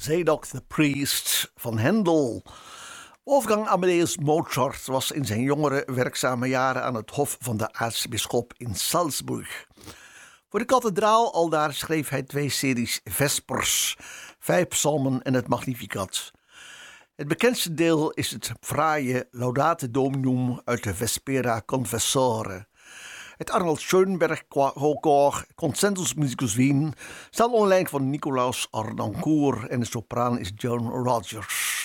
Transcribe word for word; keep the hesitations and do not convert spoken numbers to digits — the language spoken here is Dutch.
Zadok the Priest van Händel. Wolfgang Amadeus Mozart was in zijn jongere werkzame jaren aan het hof van de aartsbisschop in Salzburg. Voor de kathedraal aldaar schreef hij twee series Vespers, vijf psalmen en het Magnificat. Het bekendste deel is het fraaie Laudate Dominum uit de Vespera Confessore. Het Arnold Schoenberg Koor, Concentus Musicus Wien, staat online van Nicolaus Ardancourt en de sopraan is Joan Rogers.